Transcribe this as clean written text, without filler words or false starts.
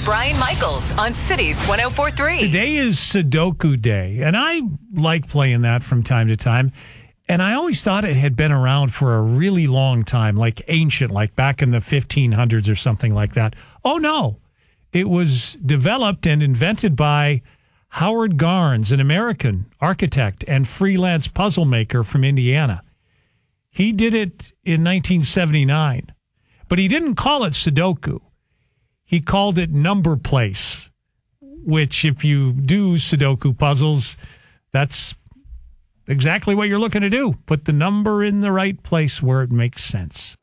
Brian Michaels on Cities 104.3. Today is Sudoku Day, and I like playing that from time to time. And I always thought it had been around for a really long time, like ancient, like back in the 1500s or something like that. Oh, no. It was developed and invented by Howard Garnes, an American architect and freelance puzzle maker from Indiana. He did it in 1979, but he didn't call it Sudoku. He called it number place, which if you do Sudoku puzzles, that's exactly what you're looking to do. Put the number in the right place where it makes sense.